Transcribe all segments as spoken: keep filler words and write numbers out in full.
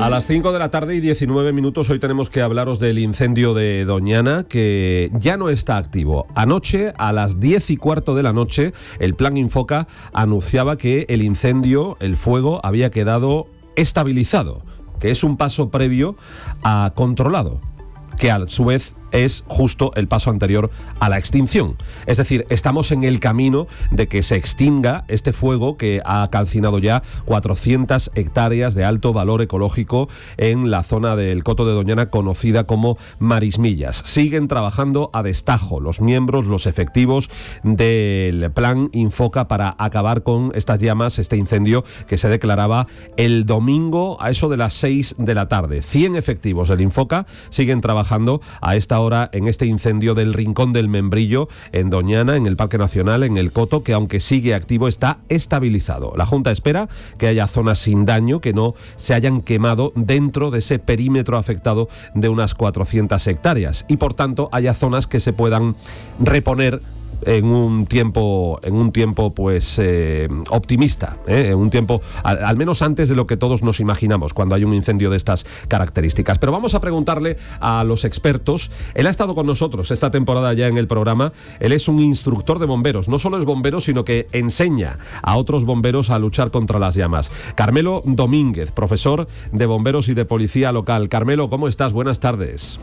A las cinco de la tarde y diecinueve minutos hoy tenemos que hablaros del incendio de Doñana, que ya no está activo. Anoche, a las diez y cuarto de la noche, el Plan Infoca anunciaba que el incendio, el fuego, había quedado estabilizado, que es un paso previo a controlado, que a su vez es justo el paso anterior a la extinción. Es decir, estamos en el camino de que se extinga este fuego que ha calcinado ya cuatrocientas hectáreas de alto valor ecológico en la zona del Coto de Doñana, conocida como Marismillas. Siguen trabajando a destajo los miembros, los efectivos del Plan Infoca para acabar con estas llamas, este incendio que se declaraba el domingo a eso de las seis de la tarde. cien efectivos del Infoca siguen trabajando a esta hora en este incendio del Rincón del Membrillo en Doñana, en el Parque Nacional, en el Coto, que aunque sigue activo está estabilizado. La Junta espera que haya zonas sin daño, que no se hayan quemado dentro de ese perímetro afectado de unas cuatrocientas hectáreas y por tanto haya zonas que se puedan reponer en un tiempo en un tiempo pues eh, optimista, ¿eh? en un tiempo al, al menos antes de lo que todos nos imaginamos cuando hay un incendio de estas características. Pero vamos a preguntarle a los expertos. Él ha estado con nosotros esta temporada ya en el programa. Él es un instructor de bomberos, no solo es bombero, sino que enseña a otros bomberos a luchar contra las llamas. Carmelo Domínguez, profesor de bomberos y de policía local. Carmelo, ¿cómo estás? Buenas tardes.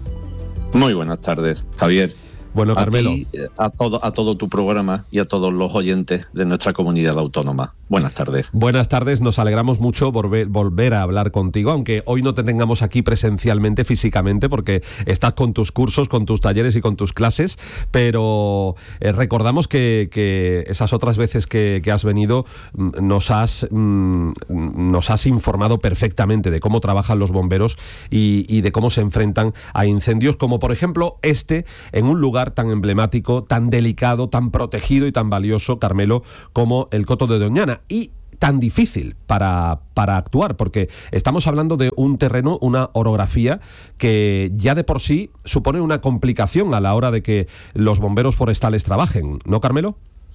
Muy buenas tardes, Javier. Bueno, Carmelo. A ti, a todo, a todo tu programa y a todos los oyentes de nuestra comunidad autónoma. Buenas tardes. Buenas tardes, nos alegramos mucho volver, volver a hablar contigo, aunque hoy no te tengamos aquí presencialmente, físicamente, porque estás con tus cursos, con tus talleres y con tus clases, pero eh, recordamos que, que esas otras veces que, que has venido nos has, mm, nos has informado perfectamente de cómo trabajan los bomberos y, y de cómo se enfrentan a incendios, como por ejemplo este, en un lugar tan emblemático, tan delicado, tan protegido y tan valioso, Carmelo, como el Coto de Doñana, y tan difícil para, para actuar, porque estamos hablando de un terreno, una orografía que ya de por sí supone una complicación a la hora de que los bomberos forestales trabajen, ¿no, Carmelo?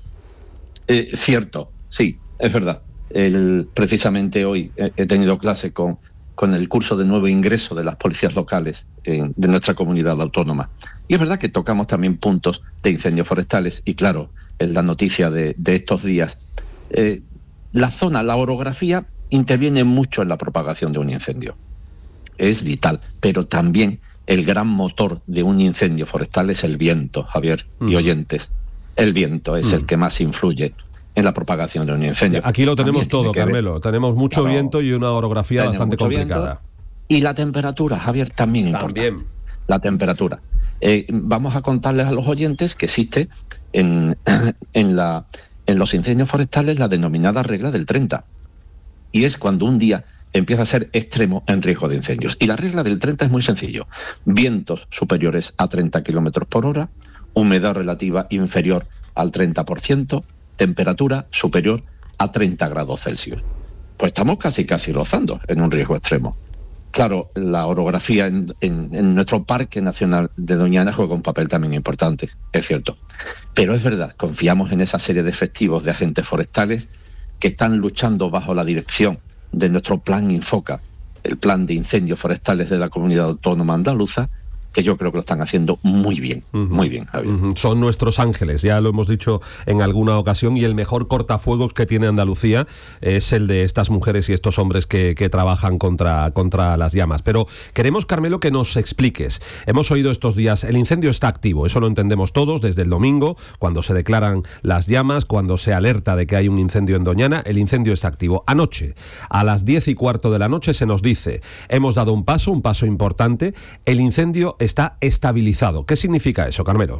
Eh, cierto, sí, es verdad. El, precisamente hoy he, he tenido clase con, con el curso de nuevo ingreso de las policías locales eh, de nuestra comunidad autónoma. Y es verdad que tocamos también puntos de incendios forestales y claro, en la noticia de, de estos días, eh, la zona, la orografía interviene mucho en la propagación de un incendio. Es vital, pero también el gran motor de un incendio forestal es el viento, Javier y mm. oyentes. El viento es mm. el que más influye en la propagación de un incendio. Aquí lo tenemos todo, Carmelo. Tenemos mucho claro, viento y una orografía bastante complicada. Y la temperatura, Javier, también importa. También. La temperatura. Eh, vamos a contarles a los oyentes que existe en, en, la, en los incendios forestales la denominada regla del treinta. Y es cuando un día empieza a ser extremo en riesgo de incendios. Y la regla del treinta es muy sencillo. Vientos superiores a treinta kilómetros por hora, humedad relativa inferior al treinta por ciento, temperatura superior a treinta grados Celsius. Pues estamos casi casi rozando en un riesgo extremo. Claro, la orografía en, en, en nuestro Parque Nacional de Doñana juega un papel también importante, es cierto. Pero es verdad, confiamos en esa serie de efectivos de agentes forestales que están luchando bajo la dirección de nuestro Plan Infoca, el Plan de Incendios Forestales de la Comunidad Autónoma Andaluza, que yo creo que lo están haciendo muy bien, uh-huh. muy bien, Javier. Uh-huh. Son nuestros ángeles, ya lo hemos dicho en alguna ocasión, y el mejor cortafuegos que tiene Andalucía es el de estas mujeres y estos hombres que, que trabajan contra, contra las llamas. Pero queremos, Carmelo, que nos expliques. Hemos oído estos días, el incendio está activo, eso lo entendemos todos, desde el domingo, cuando se declaran las llamas, cuando se alerta de que hay un incendio en Doñana, el incendio está activo. Anoche, a las diez y cuarto de la noche, se nos dice, hemos dado un paso, un paso importante, el incendio está estabilizado. ¿Qué significa eso, Carmelo?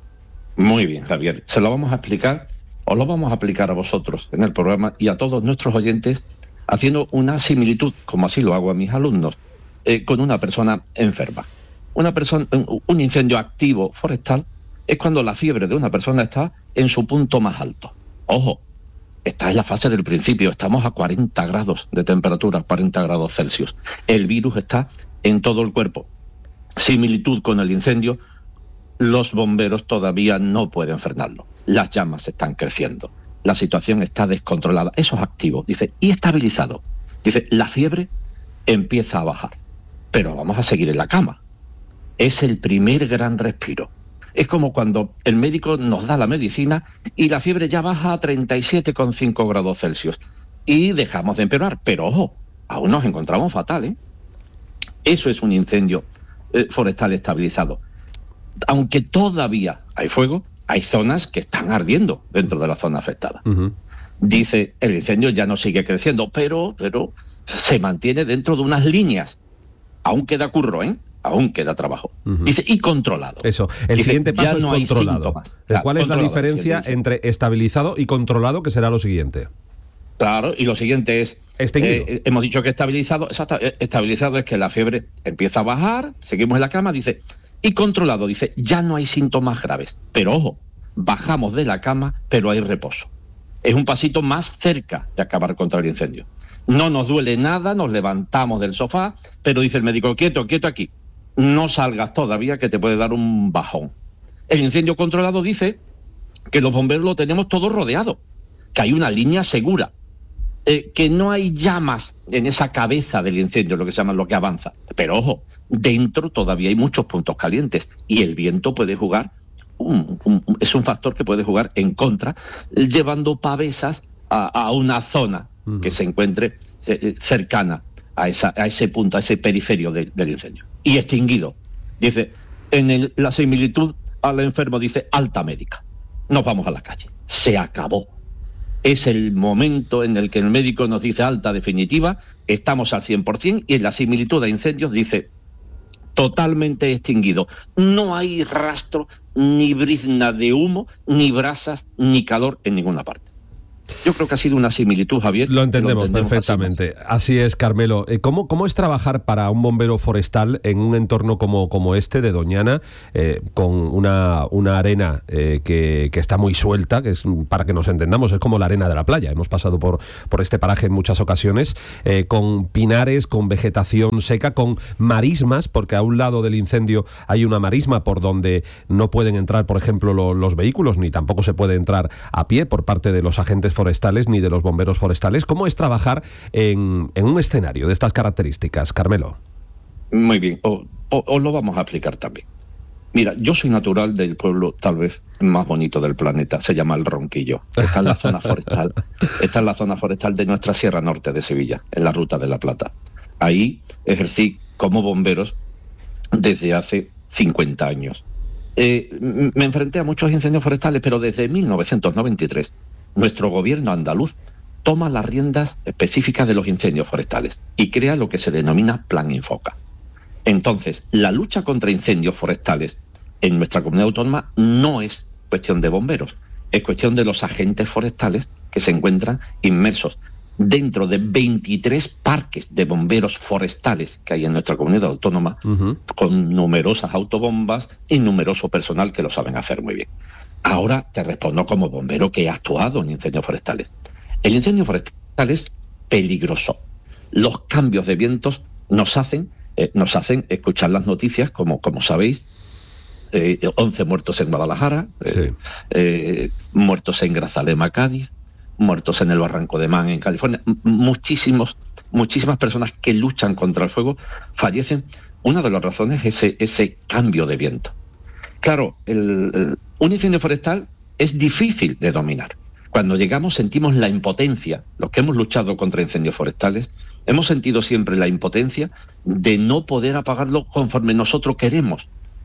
Muy bien, Javier. Se lo vamos a explicar, o lo vamos a aplicar a vosotros en el programa y a todos nuestros oyentes, haciendo una similitud, como así lo hago a mis alumnos, eh, con una persona enferma. Una persona, un, un incendio activo forestal es cuando la fiebre de una persona está en su punto más alto. Ojo, esta es la fase del principio, estamos a cuarenta grados de temperatura, cuarenta grados Celsius. El virus está en todo el cuerpo. Similitud con el incendio, los bomberos todavía no pueden frenarlo. Las llamas están creciendo. La situación está descontrolada. Eso es activo. Dice, y estabilizado. Dice, la fiebre empieza a bajar, pero vamos a seguir en la cama. Es el primer gran respiro. Es como cuando el médico nos da la medicina y la fiebre ya baja a treinta y siete coma cinco grados Celsius y dejamos de empeorar, pero ojo, aún nos encontramos fatal, ¿eh? Eso es un incendio eh, forestal estabilizado. Aunque todavía hay fuego, hay zonas que están ardiendo dentro de la zona afectada. Uh-huh. Dice, el incendio ya no sigue creciendo, pero, pero se mantiene dentro de unas líneas. Aún queda curro, ¿eh? Aún queda trabajo. Uh-huh. Dice, y controlado. Eso, el Dice, siguiente paso es no controlado. Claro, ¿cuál es la diferencia sí, entre estabilizado y controlado, que será lo siguiente? Claro, y lo siguiente es... Eh, hemos dicho que estabilizado, exacto, estabilizado es que la fiebre empieza a bajar, seguimos en la cama, dice, y controlado, dice, ya no hay síntomas graves. Pero ojo, bajamos de la cama, pero hay reposo. Es un pasito más cerca de acabar contra el incendio. No nos duele nada, nos levantamos del sofá, pero dice el médico, quieto, quieto aquí. No salgas todavía, que te puede dar un bajón. El incendio controlado dice que los bomberos lo tenemos todo rodeado, que hay una línea segura, eh, que no hay llamas en esa cabeza del incendio, lo que se llama lo que avanza. Pero ojo, dentro todavía hay muchos puntos calientes y el viento puede jugar, un, un, es un factor que puede jugar en contra, llevando pavesas a, a una zona uh-huh. que se encuentre eh, cercana a, esa, a ese punto, a ese periferio de, del incendio. Y extinguido. Dice, en el, la similitud al enfermo dice alta médica. Nos vamos a la calle. Se acabó. Es el momento en el que el médico nos dice alta definitiva, estamos al cien por ciento, y en la similitud a incendios dice totalmente extinguido. No hay rastro, ni brizna de humo, ni brasas, ni calor en ninguna parte. Yo creo que ha sido una similitud, Javier. Lo entendemos, lo entendemos perfectamente. Así, así es, Carmelo. ¿Cómo, ¿Cómo es trabajar para un bombero forestal en un entorno como, como este de Doñana, eh, con una, una arena eh, que, que está muy suelta, que es, para que nos entendamos, es como la arena de la playa? Hemos pasado por, por este paraje en muchas ocasiones, eh, con pinares, con vegetación seca, con marismas, porque a un lado del incendio hay una marisma por donde no pueden entrar, por ejemplo, lo, los vehículos, ni tampoco se puede entrar a pie por parte de los agentes forestales ni de los bomberos forestales. ¿Cómo es trabajar en, en un escenario de estas características, Carmelo? Muy bien, os, os lo vamos a explicar también. Mira, yo soy natural del pueblo tal vez más bonito del planeta, se llama El Ronquillo. Está en la zona forestal, está en la zona forestal de nuestra Sierra Norte de Sevilla, en la Ruta de la Plata. Ahí ejercí como bomberos desde hace cincuenta años. Eh, me enfrenté a muchos incendios forestales, pero desde mil novecientos noventa y tres nuestro gobierno andaluz toma las riendas específicas de los incendios forestales y crea lo que se denomina Plan Infoca. Entonces, la lucha contra incendios forestales en nuestra comunidad autónoma no es cuestión de bomberos, es cuestión de los agentes forestales que se encuentran inmersos dentro de veintitrés parques de bomberos forestales que hay en nuestra comunidad autónoma, uh-huh. con numerosas autobombas y numeroso personal que lo saben hacer muy bien. Ahora te respondo como bombero que he actuado en incendios forestales. El incendio forestal es peligroso. Los cambios de vientos nos hacen, eh, nos hacen escuchar las noticias, como, como sabéis, eh, once muertos en Guadalajara, eh, sí. eh, muertos en Grazalema, Cádiz, muertos en el Barranco de Man, en California. Muchísimos, muchísimas personas que luchan contra el fuego fallecen. Una de las razones es ese, ese cambio de viento. Claro, el, el, un incendio forestal es difícil de dominar. Cuando llegamos sentimos la impotencia. Los que hemos luchado contra incendios forestales hemos sentido siempre la impotencia de no poder apagarlo conforme nosotros queremos.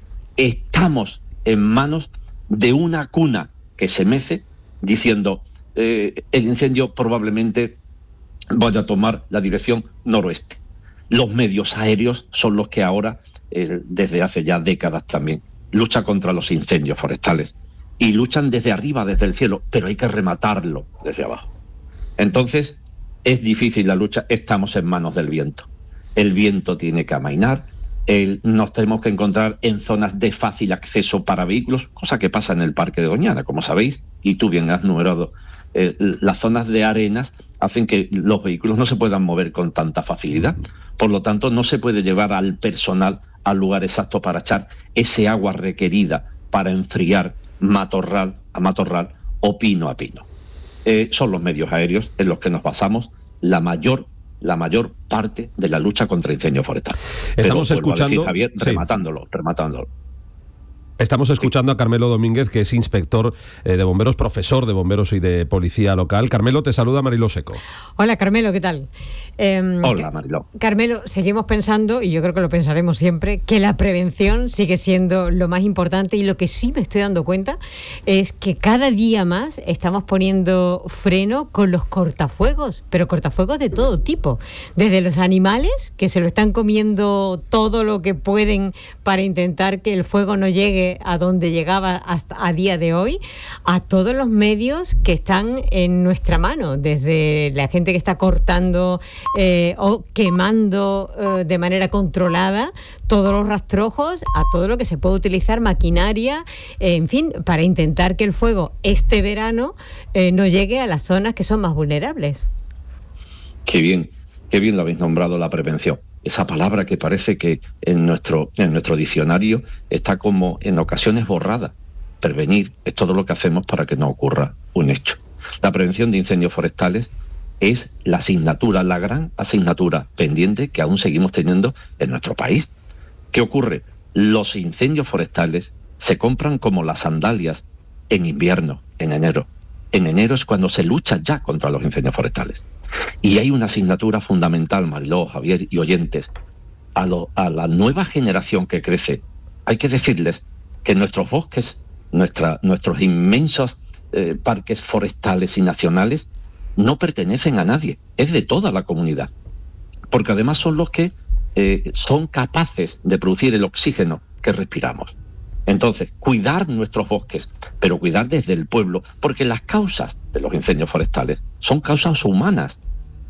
Estamos en manos de una cuna que se mece diciendo eh, el incendio probablemente vaya a tomar la dirección noroeste. Los medios aéreos son los que ahora, eh, desde hace ya décadas también, luchan contra los incendios forestales y luchan desde arriba, desde el cielo, pero hay que rematarlo desde abajo. Entonces, es difícil la lucha, estamos en manos del viento. El viento tiene que amainar, el, nos tenemos que encontrar en zonas de fácil acceso para vehículos, cosa que pasa en el Parque de Doñana, como sabéis, y tú bien has numerado, eh, las zonas de arenas hacen que los vehículos no se puedan mover con tanta facilidad. Por lo tanto, no se puede llevar al personal al lugar exacto para echar ese agua requerida para enfriar matorral a matorral o pino a pino. Eh, son los medios aéreos en los que nos basamos la mayor la mayor parte de la lucha contra incendios forestales. Estamos Pero, escuchando, decir, Javier, sí. rematándolo, rematándolo. Estamos escuchando a Carmelo Domínguez, que es inspector eh, de bomberos, profesor de bomberos y de policía local. Carmelo, te saluda Mariló Seco. Hola, Carmelo, ¿qué tal? Eh, Hola, Mariló. Carmelo, seguimos pensando, y yo creo que lo pensaremos siempre, que la prevención sigue siendo lo más importante, y lo que sí me estoy dando cuenta es que cada día más estamos poniendo freno con los cortafuegos, pero cortafuegos de todo tipo, desde los animales, que se lo están comiendo todo lo que pueden para intentar que el fuego no llegue a donde llegaba hasta a día de hoy, a todos los medios que están en nuestra mano, desde la gente que está cortando eh, o quemando eh, de manera controlada todos los rastrojos, a todo lo que se puede utilizar, maquinaria, eh, en fin, para intentar que el fuego este verano eh, no llegue a las zonas que son más vulnerables. Qué bien, qué bien lo habéis nombrado, la prevención. Esa palabra que parece que en nuestro, en nuestro diccionario está como en ocasiones borrada. Prevenir es todo lo que hacemos para que no ocurra un hecho. La prevención de incendios forestales es la asignatura, la gran asignatura pendiente que aún seguimos teniendo en nuestro país. ¿Qué ocurre? Los incendios forestales se compran como las sandalias en invierno, en enero. En enero es cuando se lucha ya contra los incendios forestales. Y hay una asignatura fundamental, Mariló, Javier y oyentes, a, lo, a la nueva generación que crece. Hay que decirles que nuestros bosques, nuestra, nuestros inmensos eh, parques forestales y nacionales no pertenecen a nadie, es de toda la comunidad. Porque además son los que eh, son capaces de producir el oxígeno que respiramos. Entonces, cuidar nuestros bosques, pero cuidar desde el pueblo, porque las causas de los incendios forestales son causas humanas.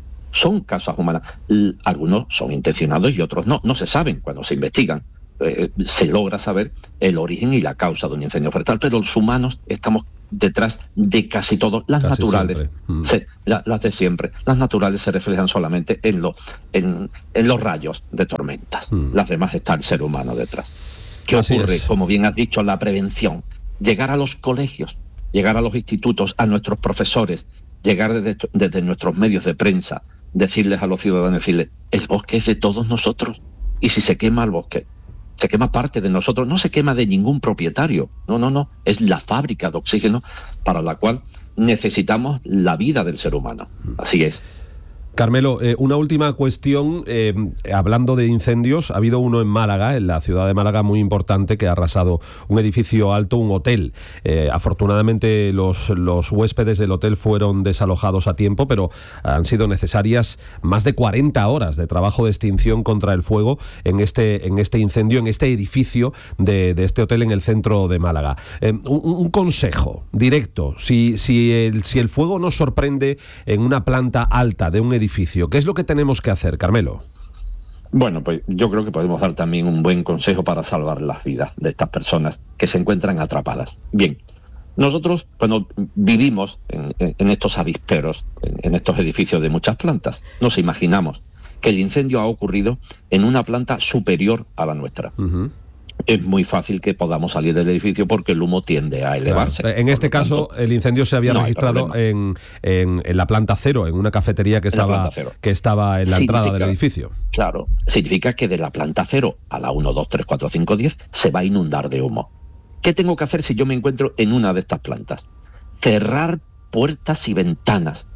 Son causas humanas. Algunos son intencionados y otros no. No se saben cuando se investigan. Eh, se logra saber el origen y la causa de un incendio forestal, pero los humanos estamos detrás de casi todo. Las casi naturales, mm. se, la, las de siempre, las naturales se reflejan solamente en, lo, en, en los rayos de tormentas. Mm. Las demás está el ser humano detrás. ¿Qué Así ocurre? Es. Como bien has dicho, la prevención. Llegar a los colegios, llegar a los institutos, a nuestros profesores, llegar desde, desde nuestros medios de prensa, decirles a los ciudadanos, decirles, el bosque es de todos nosotros. Y si se quema el bosque, se quema parte de nosotros, no se quema de ningún propietario. No, no, no. Es la fábrica de oxígeno para la cual necesitamos la vida del ser humano. Así es. Carmelo, eh, una última cuestión, eh, hablando de incendios, ha habido uno en Málaga, en la ciudad de Málaga, muy importante, que ha arrasado un edificio alto, un hotel. Eh, afortunadamente los, los huéspedes del hotel fueron desalojados a tiempo, pero han sido necesarias más de cuarenta horas de trabajo de extinción contra el fuego en este, en este incendio, en este edificio de, de este hotel en el centro de Málaga. Eh, un, un consejo directo, si, si, el, si el fuego nos sorprende en una planta alta de un edificio, ¿qué es lo que tenemos que hacer, Carmelo? Bueno, pues yo creo que podemos dar también un buen consejo para salvar las vidas de estas personas que se encuentran atrapadas. Bien, nosotros cuando vivimos en, en estos avisperos, en, en estos edificios de muchas plantas, nos imaginamos que el incendio ha ocurrido en una planta superior a la nuestra. Uh-huh. Es muy fácil que podamos salir del edificio porque el humo tiende a elevarse. Claro. En este caso, tanto, el incendio se había no registrado en, en, en la planta cero, en una cafetería que estaba, que estaba en la significa, entrada del edificio. Claro, significa que de la planta cero a la uno, dos, tres, cuatro, cinco, diez se va a inundar de humo. ¿Qué tengo que hacer si yo me encuentro en una de estas plantas? Cerrar puertas y ventanas.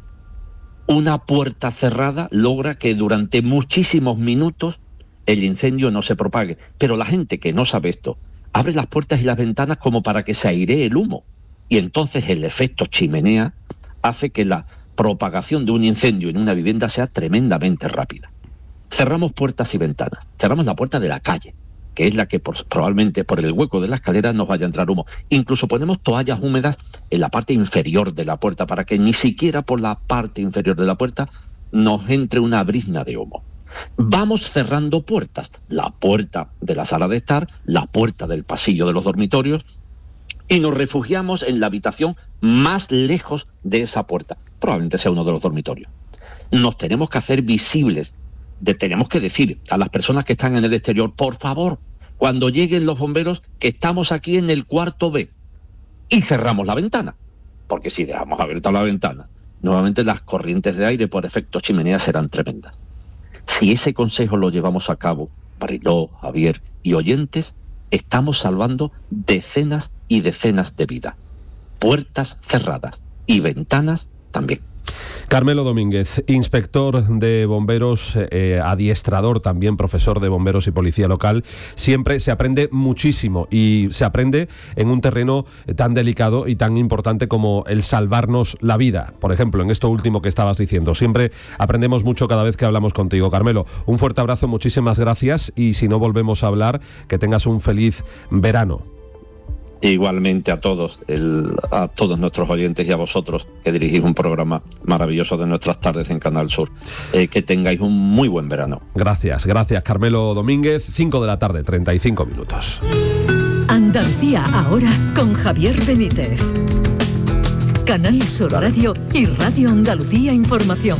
Una puerta cerrada logra que durante muchísimos minutos el incendio no se propague. Pero la gente que no sabe esto, abre las puertas y las ventanas como para que se airee el humo. Y entonces el efecto chimenea hace que la propagación de un incendio en una vivienda sea tremendamente rápida. Cerramos puertas y ventanas. Cerramos la puerta de la calle, que es la que por, probablemente por el hueco de la escalera nos vaya a entrar humo. Incluso ponemos toallas húmedas en la parte inferior de la puerta para que ni siquiera por la parte inferior de la puerta nos entre una brizna de humo. Vamos cerrando puertas, la puerta de la sala de estar, la puerta del pasillo de los dormitorios, y nos refugiamos en la habitación más lejos de esa puerta, probablemente sea uno de los dormitorios. Nos tenemos que hacer visibles, de, tenemos que decir a las personas que están en el exterior, por favor, cuando lleguen los bomberos, que estamos aquí en el cuarto B, y cerramos la ventana, porque si dejamos abierta la ventana, nuevamente las corrientes de aire por efecto chimenea serán tremendas. Si ese consejo lo llevamos a cabo, Mariló, Javier y oyentes, estamos salvando decenas y decenas de vidas. Puertas cerradas y ventanas también. Carmelo Domínguez, inspector de bomberos, eh, adiestrador también, profesor de bomberos y policía local. Siempre se aprende muchísimo y se aprende en un terreno tan delicado y tan importante como el salvarnos la vida. Por ejemplo, en esto último que estabas diciendo, siempre aprendemos mucho cada vez que hablamos contigo. Carmelo, un fuerte abrazo, muchísimas gracias y si no volvemos a hablar, que tengas un feliz verano. Igualmente a todos, el, a todos nuestros oyentes y a vosotros que dirigís un programa maravilloso de nuestras tardes en Canal Sur. Eh, que tengáis un muy buen verano. Gracias, gracias Carmelo Domínguez, cinco de la tarde, treinta y cinco minutos. Andalucía ahora con Javier Benítez. Canal Sur Radio y Radio Andalucía Información.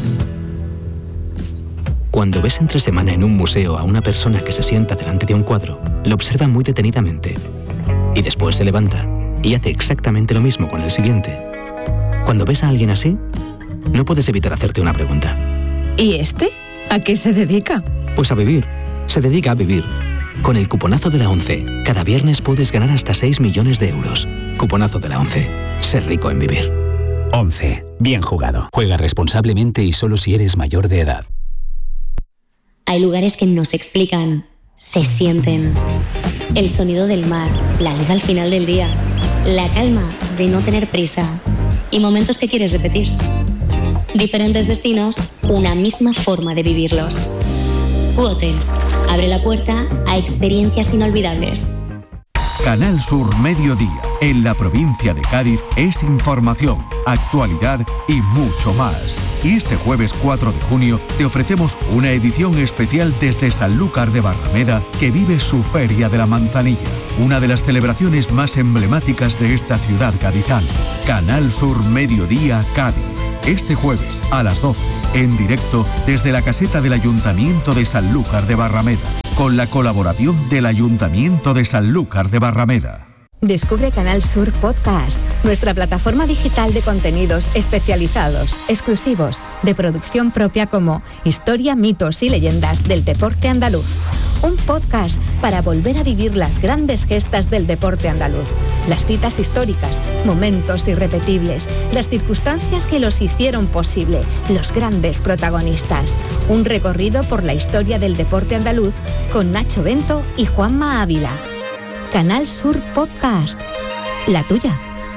Cuando ves entre semana en un museo a una persona que se sienta delante de un cuadro, lo observa muy detenidamente. Y después se levanta y hace exactamente lo mismo con el siguiente. Cuando ves a alguien así, no puedes evitar hacerte una pregunta. ¿Y este? ¿A qué se dedica? Pues a vivir. Se dedica a vivir. Con el cuponazo de la ONCE, cada viernes puedes ganar hasta seis millones de euros. Cuponazo de la ONCE. Ser rico en vivir. ONCE. Bien jugado. Juega responsablemente y solo si eres mayor de edad. Hay lugares que no se explican, se sienten. El sonido del mar, la luz al final del día, la calma de no tener prisa y momentos que quieres repetir. Diferentes destinos, una misma forma de vivirlos. Q-Hotels abre la puerta a experiencias inolvidables. Canal Sur Mediodía, en la provincia de Cádiz, es información, actualidad y mucho más. Y este jueves cuatro de junio te ofrecemos una edición especial desde Sanlúcar de Barrameda, que vive su Feria de la Manzanilla, una de las celebraciones más emblemáticas de esta ciudad gaditana. Canal Sur Mediodía Cádiz, este jueves a las doce, en directo desde la caseta del Ayuntamiento de Sanlúcar de Barrameda, con la colaboración del Ayuntamiento de Sanlúcar de Barrameda. Descubre Canal Sur Podcast, nuestra plataforma digital de contenidos especializados, exclusivos, de producción propia como Historia, mitos y leyendas del deporte andaluz. Un podcast para volver a vivir las grandes gestas del deporte andaluz, las citas históricas, momentos irrepetibles, las circunstancias que los hicieron posible, los grandes protagonistas. Un recorrido por la historia del deporte andaluz con Nacho Bento y Juanma Ávila. Canal Sur Podcast, la tuya.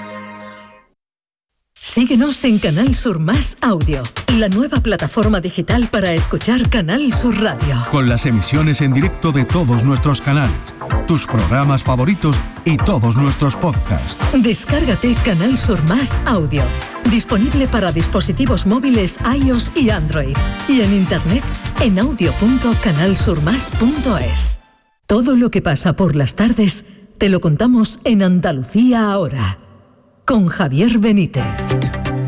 Síguenos en Canal Sur Más Audio, la nueva plataforma digital para escuchar Canal Sur Radio. Con las emisiones en directo de todos nuestros canales, tus programas favoritos y todos nuestros podcasts. Descárgate Canal Sur Más Audio, disponible para dispositivos móviles iOS y Android, y en internet en audio punto canal sur más punto es. Todo lo que pasa por las tardes te lo contamos en Andalucía ahora, con Javier Benítez.